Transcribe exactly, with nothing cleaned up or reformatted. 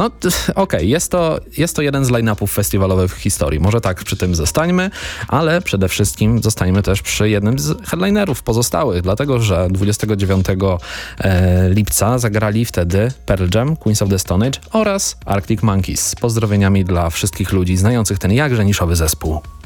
No okej, okay, jest, to, jest to jeden z line-upów festiwalowych w historii. Może tak przy tym zostańmy, ale przede wszystkim zostańmy też przy jednym z headlinerów pozostałych, dlatego że dwudziestego dziewiątego lipca zagrali wtedy Pearl Jam, Queens of the Stone Age oraz Arctic Monkeys. Z pozdrowieniami dla wszystkich ludzi znających ten jakże niszowy zespół.